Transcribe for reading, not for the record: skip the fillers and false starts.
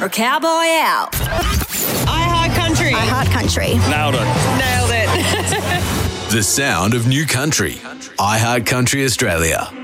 or cowboy out? iHeart Country. iHeart Country. Nailed it. Nailed it. The sound of new country. iHeart Country Australia.